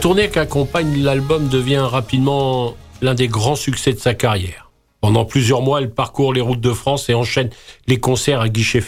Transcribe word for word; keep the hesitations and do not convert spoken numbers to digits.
tournée qu'accompagne l'album devient rapidement l'un des grands succès de sa carrière. Pendant plusieurs mois, elle parcourt les routes de France et enchaîne les concerts à guichet